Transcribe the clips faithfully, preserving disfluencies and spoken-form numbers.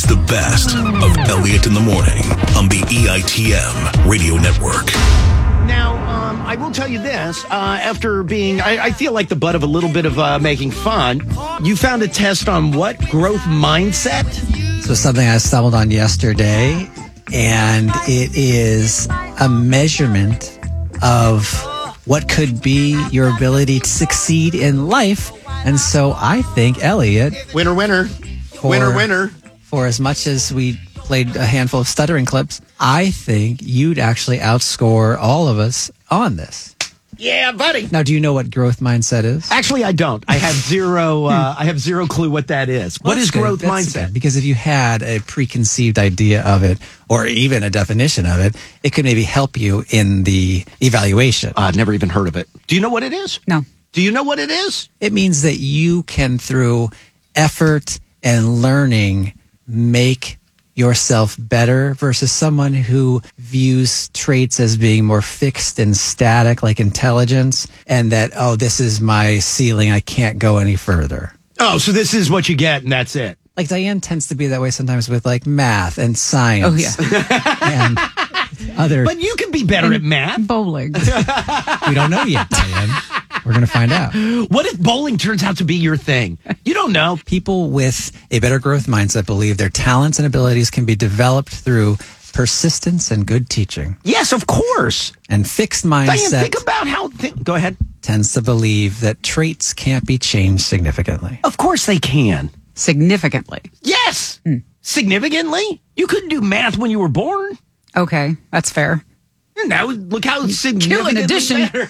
the best of Elliot in the Morning on the E I T M Radio Network. Now, um, I will tell you this. Uh, after being, I, I feel like the butt of a little bit of uh, making fun, you found a test on what? Growth mindset? So something I stumbled on yesterday, and it is a measurement of what could be your ability to succeed in life. And so I think, Elliot... Winner, winner. For, winner, winner. For as much as we played a handful of stuttering clips, I think you'd actually outscore all of us on this. Yeah, buddy. Now, do you know what growth mindset is? Actually, I don't. I have zero. Uh, I have zero clue what that is. Well, what is good. growth That's mindset? good, because if you had a preconceived idea of it, or even a definition of it, it could maybe help you in the evaluation. Uh, I've never even heard of it. Do you know what it is? No. Do you know what it is? It means that you can, through effort and learning, make yourself better versus someone who views traits as being more fixed and static, like intelligence, and that, oh, this is my ceiling, I can't go any further. Oh, so this is what you get, and that's it. Like Diane tends to be that way sometimes with like math and science. Oh, yeah. And other. But you can be better at math. Bowling. We don't know yet, Diane. We're going to find out. What if bowling turns out to be your thing? You don't know. People with a better growth mindset believe their talents and abilities can be developed through persistence and good teaching. Yes, of course. And fixed Diane, mindset think about how... Th- go ahead. tends to believe that traits can't be changed significantly. Of course they can. Significantly. Yes. Hmm. Significantly? You couldn't do math when you were born. Okay, that's fair. And now look how Kill significantly an addition. better.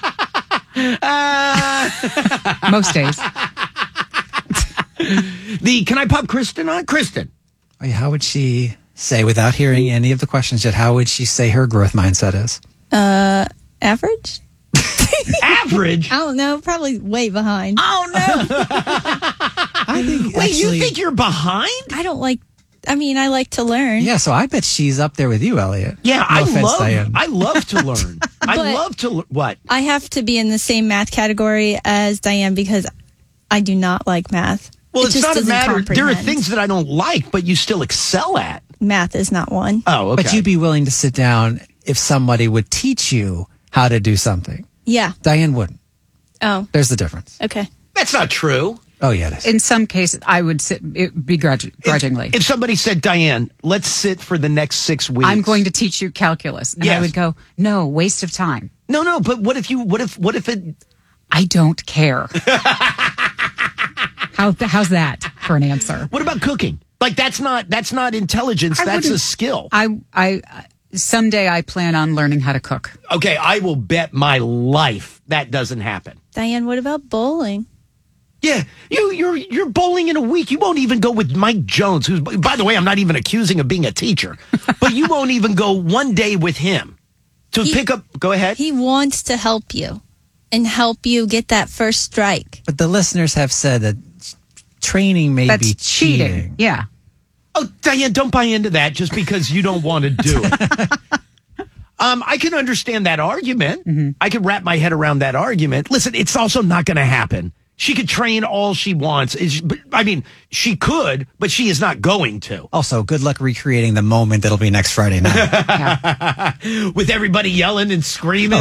uh, Most days. the Can I pop Kristen on? Kristen. Oh, yeah, how would she say, without hearing any of the questions yet, how would she say her growth mindset is? Uh, average? Average? I don't know. Probably way behind. Oh, no. I think Wait, actually, you think you're behind? I don't like, I mean, I like to learn. Yeah, so I bet she's up there with you, Elliot. Yeah, No I offense, love Diane. I love to learn. I But- love to learn. What? I have to be in the same math category as Diane because I do not like math. Well, It it's just not a doesn't matter. There are comprehend. things that I don't like, but you still excel at. Math is not one. Oh, okay. But you'd be willing to sit down if somebody would teach you how to do something. Yeah. Diane wouldn't. Oh, There's the difference. okay. That's not true. Oh, yeah, it is. In some cases, I would sit, it, begrudge, grudgingly. If somebody said, Diane, let's sit for the next six weeks. I'm going to teach you calculus. And Yes. I would go, no, waste of time. No, no, but what if you, what if, what if it, I don't care. How, how's that for an answer? what about cooking? Like, that's not, that's not intelligence. I That's a wouldn't- skill. I, I, someday I plan on learning how to cook. Okay, I will bet my life that doesn't happen. Diane, what about bowling? Yeah, you, you're you're bowling in a week. You won't even go with Mike Jones, who's, by the way, I'm not even accusing of being a teacher, but you won't even go one day with him to He- pick up. Go ahead. He wants to help you and help you get that first strike. But the listeners have said that training may That's be cheating. cheating. Yeah. Oh, Diane, don't buy into that just because you don't want to do it. um, I can understand that argument. Mm-hmm. I can wrap my head around that argument. Listen, it's also not going to happen. She could train all she wants. It's- but- I mean, she could, but she is not going to. Also, good luck recreating the moment that'll be next Friday night. Yeah. With everybody yelling and screaming.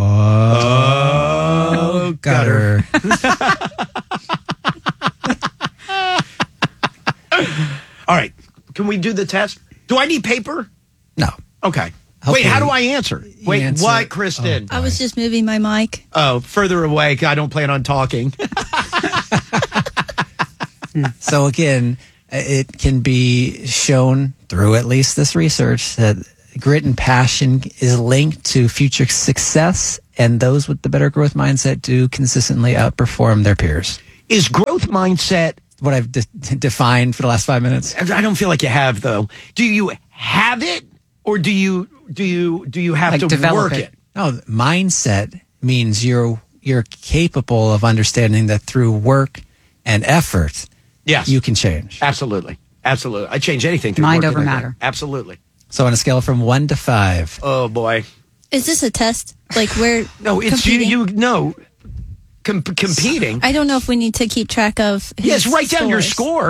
Oh, got her. All right. Can we do the test? Do I need paper? No. Okay. Hopefully- Wait, how do I answer? Wait, answer- what, Kristen? I was just moving my mic. Oh, further away. I don't plan on talking. So again, it can be shown through at least this research that grit and passion is linked to future success, and those with the better growth mindset do consistently outperform their peers. Is growth mindset... What I've de- defined for the last five minutes. I don't feel like you have, though. Do you have it, or do you do you do you have Like to develop work it. it? No, mindset means you're you're capable of understanding that through work and effort, Yes, you can change. absolutely, absolutely. I change anything through Mind working over like that. matter. Absolutely. So on a scale from one to five, Oh boy. Is this a test? Like we're No, it's competing? you. You no. Com- competing. I don't know if we need to keep track of his Yes, write down your scores. score.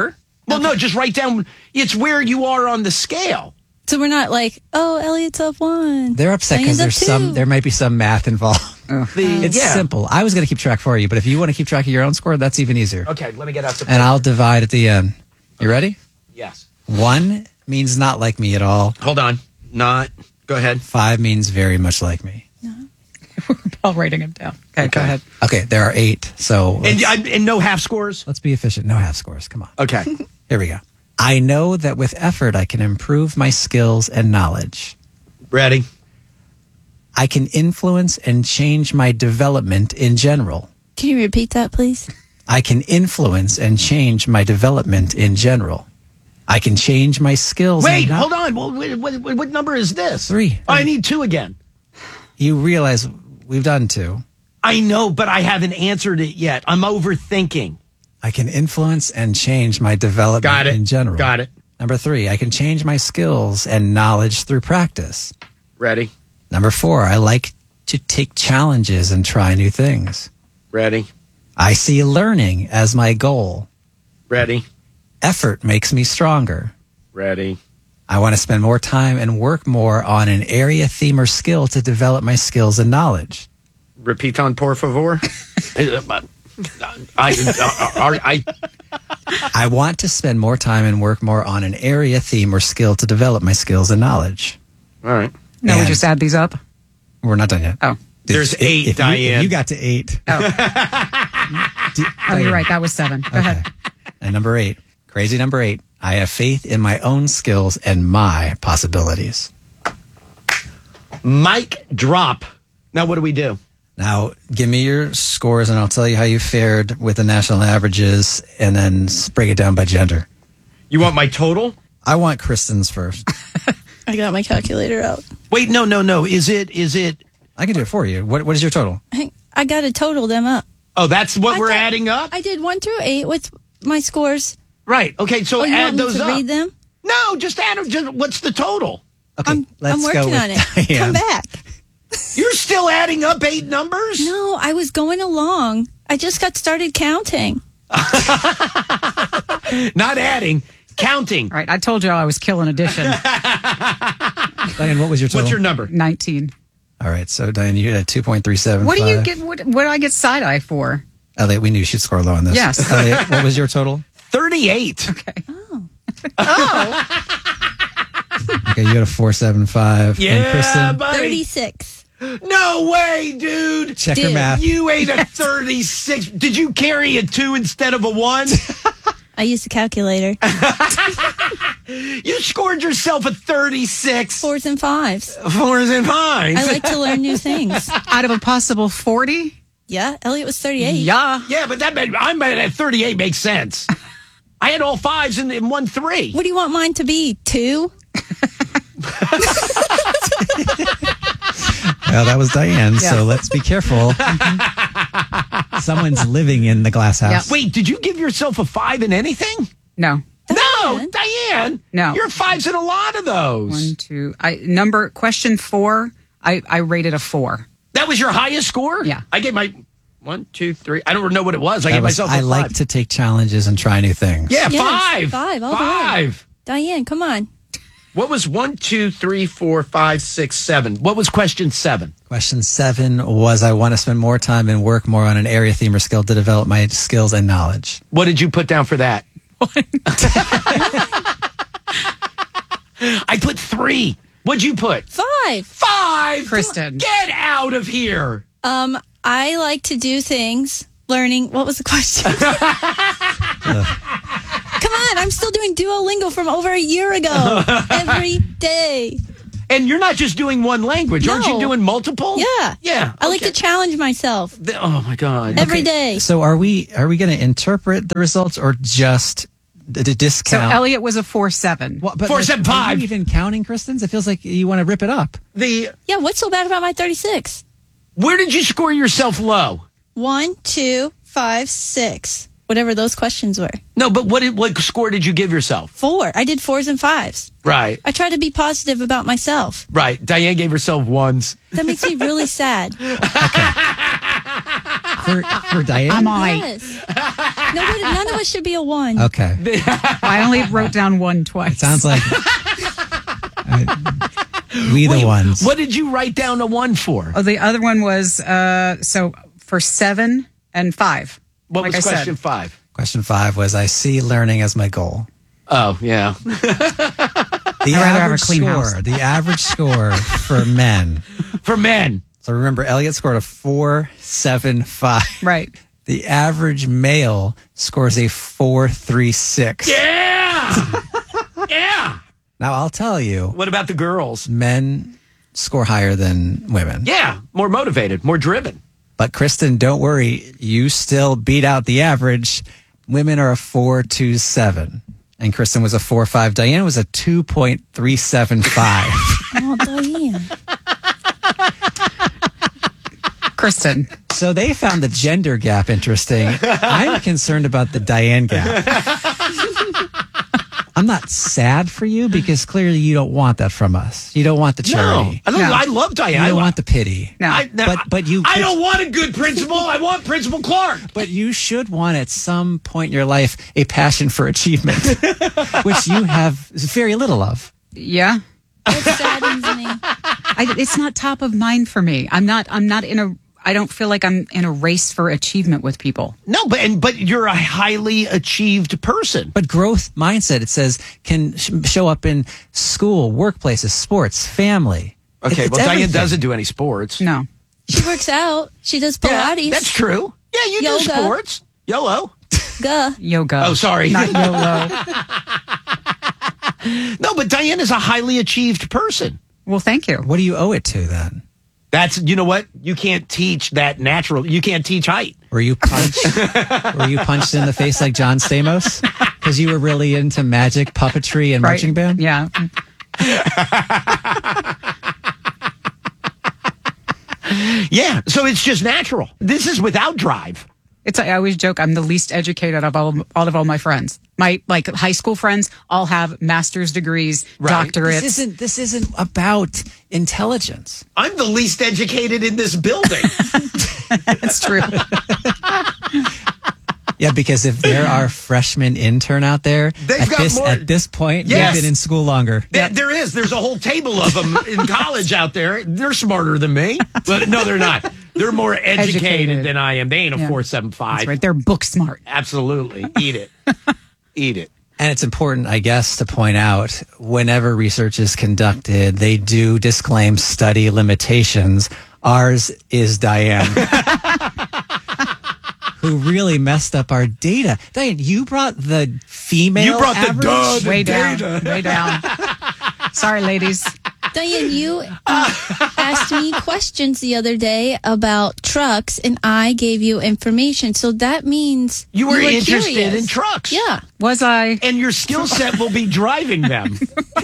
Well, no, just write down. It's where you are on the scale. So we're not like, oh, Elliot's up one. They're upset because Diane's there's up some. two. There might be some math involved. The, It's yeah. simple. I was going to keep track for you, but if you want to keep track of your own score, that's even easier. Okay, let me get out the. And I'll divide at the end. You ready? Yes. One means not like me at all. Hold on. Not. Go ahead. Five means very much like me. We're all writing them down. Okay, go ahead. Okay, there are eight. So And, let's, I- and no half scores. let's be efficient. No half scores. Come on. Okay. Here we go. I know that with effort, I can improve my skills and knowledge. Ready. I can influence and change my development in general. Can you repeat that, please? I can influence and change my development in general. I can change my skills. Wait, and kno- hold on. Well, what, what, what number is this? Three. Oh, I need two again. You realize we've done two. I know, but I haven't answered it yet. I'm overthinking. I can influence and change my development Got it. in general. Got it. Number three, I can change my skills and knowledge through practice. Ready. Number four, I like to take challenges and try new things. Ready. I see learning as my goal. Ready. Effort makes me stronger. Ready. I want to spend more time and work more on an area, theme, or skill to develop my skills and knowledge. Repitan, por favor. I, I, I, I want to spend more time and work more on an area, theme, or skill to develop my skills and knowledge. all right. Now we And- just add these up. We're not done yet. Oh. There's If- eight, if you- if Diane. You, got to eight. Oh, D- oh you're right. That was seven. Go Okay. ahead. And number eight, crazy number eight, I have faith in my own skills and my possibilities. Mic drop. Now, what do we do? Now, give me your scores and I'll tell you how you fared with the national averages and then s- break it down by gender. You want my total? I want Kristen's first. I got my calculator out. Wait, no, no, no. Is it, is it? I can do it for you. What, what is your total? I I got to total them up. Oh, that's what I we're thought- adding up? I did one through eight with my scores. Right. Okay, so Oh, you add want me those to up. read them? No, just add them. Just, what's the total? Okay, I'm, let's I'm go working with on it. Diane. Come back. You're still adding up eight numbers? No, I was going along. I just got started counting. Not adding, counting. All right. I told you I was killing addition. Diane, what was your total? What's your number? nineteen. All right, so Diane, you had two point three seven. What do you get? What, what do I get side eye for? Elliot, we knew you should score low on this. Yes. Elliot, what was your total? thirty-eight. Okay. Okay, you got a four seven five. Yeah, And Kristen, buddy. thirty-six. No way, dude. check your Dude. math. You ate a thirty-six. Did you carry a two instead of a one? I used a calculator. You scored yourself a thirty-six. Fours and fives. Fours and fives. I like to learn new things. Out of a possible forty? Yeah, Elliot was thirty-eight. Yeah. Yeah, but that made, I'm at thirty-eight makes sense. I had all fives and, and one three. What do you want mine to be? Two? Well, that was Diane, Yeah. so let's be careful. Someone's living in the glass house. Wait, did you give yourself a five in anything? No. No, Diane. Diane. No. You're fives in a lot of those. One, two. I number question four. I I rated a four. That was your highest score? Yeah. I gave my one, two, three. I don't know what it was. I That gave was- myself a I five. like to take challenges and try new things. Yeah, Yes, five. five, all the way. Five. Diane, come on. What was one, two, three, four, five, six, seven? What was question seven? Question seven was I want to spend more time and work more on an area, theme, or skill to develop my skills and knowledge. What did you put down for that? I put three. What'd you put? Five. Five. Kristen. Get out of here. Um, I like to do things. Learning. What was the question? Come on, I'm still doing Duolingo from over a year ago. Every day. And you're not just doing one language. Aren't you No. doing multiple? Yeah. Yeah. I like okay. to challenge myself The- oh, my God. every day. So are we are we going to interpret the results or just d- d- So discount? Elliot was a four seven. What- but Four, like, seven, are five. you even counting, Kristen's? It feels like you want to rip it up. The Yeah, what's so bad about my thirty-six? Where did you score yourself low? One, two, five, six. Whatever those questions were. No, but what did, what score did you give yourself? Four. I did fours and fives. Right. I try to be positive about myself. Right. Diane gave herself ones. That makes me really sad. For, for Diane, Am I? Yes. Nobody, none of us should be a one. Okay. I only wrote down one twice. Sounds like I- we the Wait, ones. What did you write down a one for? Oh, the other one was uh, so for seven and five. What like was I question said. five? Question five was, I see learning as my goal. Oh, yeah. The I'd rather have a average clean score, house. the average score for men. For men. So remember, Elliot scored a four seven five. Right. The average male scores a four three six. Yeah. Yeah. Now I'll tell you, What about the girls? men score higher than women. Yeah. More motivated, more driven. But Kristen, don't worry, you still beat out the average. Women are a four two seven. And Kristen was a four five. Diane was a two point three seven five. Oh, Diane. Kristen. So they found the gender gap interesting. I'm concerned about the Diane gap. I'm not sad for you because clearly you don't want that from us. You don't want the No. charity. I, don't, No. I love Diane. You I don't lo- want the pity. No. I, no, But but you I could- don't want a good principal. I want Principal Clark. But you should want at some point in your life a passion for achievement, which you have very little of. Yeah. It saddens me. I, it's not top of mind for me. I'm not. I'm not in a. I don't feel like I'm in a race for achievement with people. No, but and but you're a highly achieved person. But growth mindset, it says, can sh- show up in school, workplaces, sports, family. Okay, It's well, Diane everything. doesn't do any sports. No. She works out. She does Yeah, Pilates. that's true. Yeah, you Yoga. do sports. YOLO. Gah. Yoga. Oh, sorry. Not YOLO. No, but Diane is a highly achieved person. Well, thank you. What do you owe it to then? That's, you know what? You can't teach that natural. You can't teach height. Were you punched? were you punched in the face like John Stamos? Because you were really into magic, puppetry, and Right. marching band? Yeah. Yeah, so it's just natural. This is without drive. It's. I always joke I'm the least educated of all, all of all my friends. My like high school friends all have master's degrees, Right. doctorates. This isn't. This isn't about intelligence. I'm the least educated in this building. That's true. Yeah, because if there are freshmen intern out there, They've at got this more- at this point, Yes. they've been in school longer. There- there is. There's a whole table of them in college out there. They're smarter than me. But no, they're not. They're more educated, Educated. than I am. They ain't a Yeah. four seven five. That's right. They're book smart. Absolutely. Eat it. Eat it. And it's important, I guess, to point out whenever research is conducted, they do disclaim study limitations. Ours is Diane, who really messed up our data. Diane, you brought the female You brought the average? duh, the Way down. data. Way down. Sorry, ladies. Diane, you uh, asked me questions the other day about trucks, and I gave you information. So that means You were interested curious. in trucks. Yeah. Was I? And your skill set will be driving them.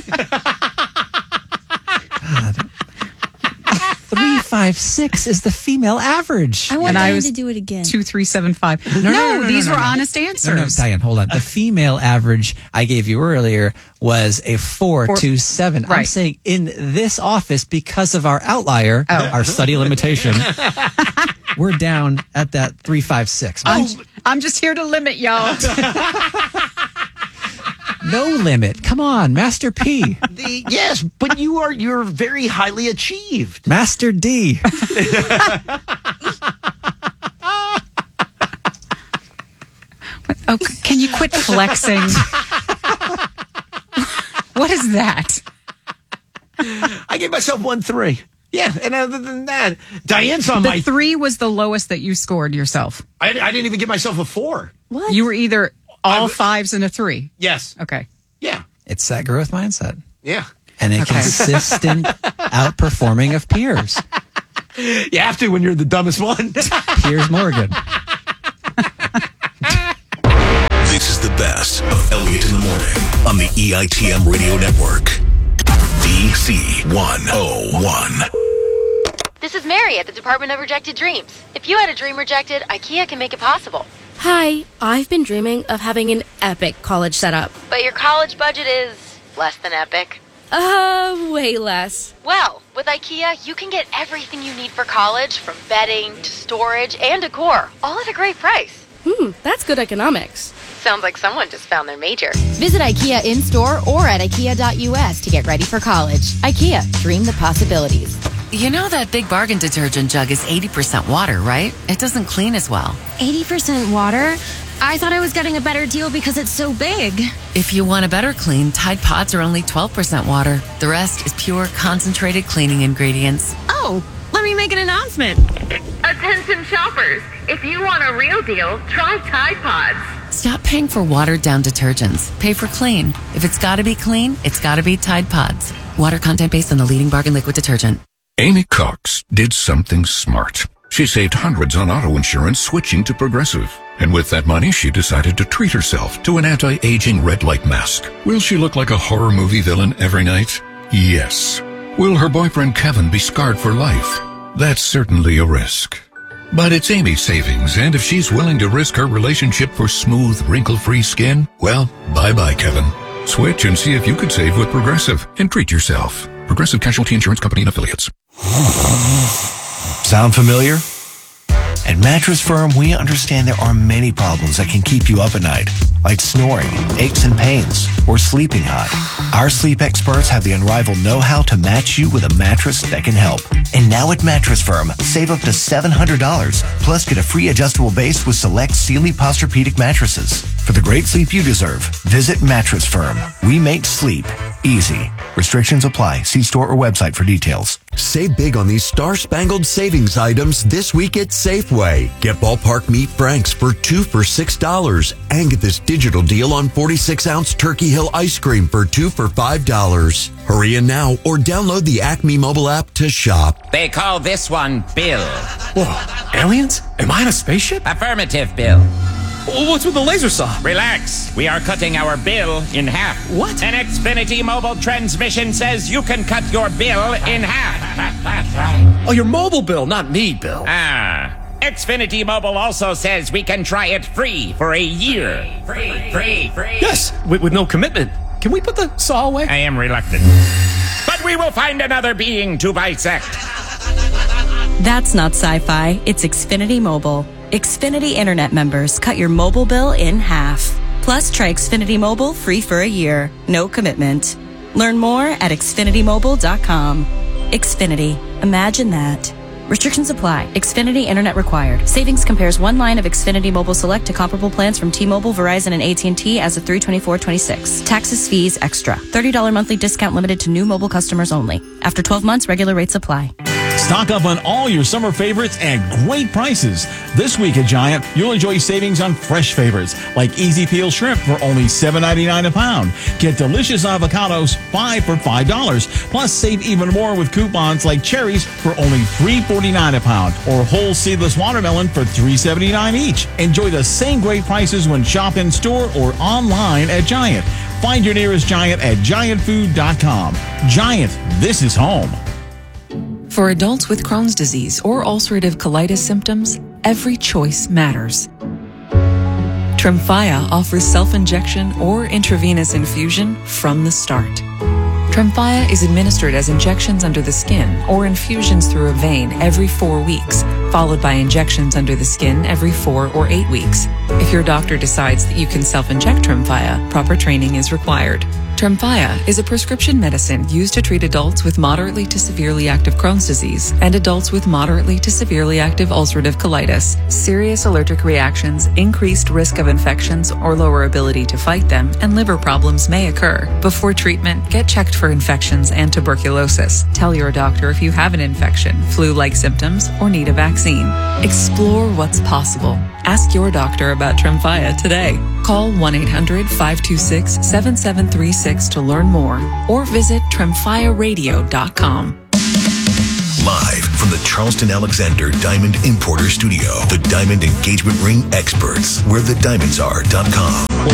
three five six is the female average. I want And I Diane was to do it again. Two, three, seven, five. No, no, no, no, these no, were no. honest No, no, answers. Diane, hold on. The female average I gave you earlier was a four two seven. I'm Right. saying in this office, because of our outlier, Oh. our study limitation, we're down at that three five six. I'm, I'm just here to limit y'all. No limit. Come on, Master P, The, yes, but you are you're very highly achieved. Master D. Oh, can you quit flexing? What is that? I gave myself one three. Yeah, and other than that, Diane's on The my. three was the lowest that you scored yourself. I, I didn't even give myself a four. What? You were either all I- fives and a three. Yes. Okay. Yeah. It's that growth mindset Yeah. and a Okay. consistent outperforming of peers. You have to when you're the dumbest one. Piers Morgan. This is the best of Elliot in the Morning on the E I T M Radio Network. D C one oh one. This is Mary at the Department of Rejected Dreams. If you had a dream rejected, IKEA can make it possible. Hi, I've been dreaming of having an epic college setup. But your college budget is less than epic. Uh, way less. Well, with IKEA, you can get everything you need for college, from bedding to storage and decor, all at a great price. Hmm, that's good economics. Sounds like someone just found their major. Visit IKEA in-store or at ikea dot u s to get ready for college. IKEA, dream the possibilities. You know that Big Bargain detergent jug is eighty percent water, right? It doesn't clean as well. eighty percent water? I thought I was getting a better deal because it's so big. If you want a better clean, Tide Pods are only twelve percent water. The rest is pure, concentrated cleaning ingredients. Oh, let me make an announcement. Attention shoppers, if you want a real deal, try Tide Pods. Stop paying for watered-down detergents. Pay for clean. If it's gotta be clean, it's gotta be Tide Pods. Water content based on the leading bargain liquid detergent. Amy Cox did something smart. She saved hundreds on auto insurance switching to Progressive. And with that money, she decided to treat herself to an anti-aging red light mask. Will she look like a horror movie villain every night? Yes. Will her boyfriend Kevin be scarred for life? That's certainly a risk. But it's Amy's savings, and if she's willing to risk her relationship for smooth, wrinkle-free skin, well, bye-bye, Kevin. Switch and see if you could save with Progressive and treat yourself. Progressive Casualty Insurance Company and Affiliates. Sound familiar? At Mattress Firm, we understand there are many problems that can keep you up at night, like snoring, aches and pains, or sleeping hot. Our sleep experts have the unrivaled know-how to match you with a mattress that can help. And now at Mattress Firm, save up to seven hundred dollars, plus get a free adjustable base with select Sealy Posturepedic mattresses. For the great sleep you deserve, visit Mattress Firm. We make sleep easy. Restrictions apply. See store or website for details. Save big on these star-spangled savings items this week at Safeway. Get Ballpark Meat Franks for two for six dollars. And get this digital deal on forty-six ounce Turkey Hill ice cream for two for five dollars. Hurry in now or download the Acme mobile app to shop. They call this one Bill. Whoa, aliens? Am I in a spaceship? Affirmative, Bill. What's with the laser saw? Relax. We are cutting our bill in half. What? An Xfinity mobile transmission says you can cut your bill in half. Oh, your mobile bill, not me, Bill. Ah. Xfinity Mobile also says we can try it free for a year. Free, free, free. Yes, with, with no commitment. Can we put the saw away? I am reluctant. But we will find another being to bisect. That's not sci-fi. It's Xfinity Mobile. Xfinity Internet members cut your mobile bill in half. Plus, try Xfinity Mobile free for a year. No commitment. Learn more at xfinity mobile dot com. Xfinity. Imagine that. Restrictions apply. Xfinity Internet required. Savings compares one line of Xfinity Mobile Select to comparable plans from T-Mobile, Verizon, and A T and T as of three twenty-four twenty-six. Taxes, fees, extra. thirty dollars monthly discount limited to new mobile customers only. After twelve months, regular rates apply. Stock up on all your summer favorites at great prices. This week at Giant, you'll enjoy savings on fresh favorites like Easy Peel Shrimp for only seven ninety-nine a pound. Get delicious avocados, five for five dollars. Plus, save even more with coupons like cherries for only three forty-nine a pound or whole seedless watermelon for three seventy-nine each. Enjoy the same great prices when shop in store or online at Giant. Find your nearest Giant at giant food dot com. Giant, this is home. For adults with Crohn's disease or ulcerative colitis symptoms, every choice matters. Tremfya offers self-injection or intravenous infusion from the start. Tremfya is administered as injections under the skin or infusions through a vein every four weeks, followed by injections under the skin every four or eight weeks. If your doctor decides that you can self-inject Tremfya, proper training is required. Tremfya is a prescription medicine used to treat adults with moderately to severely active Crohn's disease and adults with moderately to severely active ulcerative colitis. Serious allergic reactions, increased risk of infections or lower ability to fight them, and liver problems may occur. Before treatment, get checked for infections and tuberculosis. Tell your doctor if you have an infection, flu-like symptoms, or need a vaccine. Explore what's possible. Ask your doctor about Tremfya today. Call one eight hundred five two six seven seven three six to learn more or visit tremfya radio dot com. Live from the Charleston Alexander Diamond Importer Studio, the Diamond Engagement Ring Experts, where the diamonds are dot com.